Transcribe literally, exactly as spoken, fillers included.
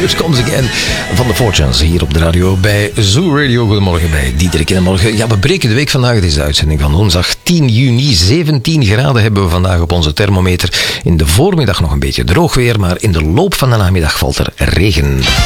Here Comes Again van de Fortunes hier op de radio bij Zoo Radio. Goedemorgen bij Diederik in de morgen. Ja, we breken de week vandaag. Het is de uitzending van woensdag tien juni. zeventien graden hebben we vandaag op onze thermometer. In de voormiddag nog een beetje droog weer, maar in de loop van de namiddag valt er regen.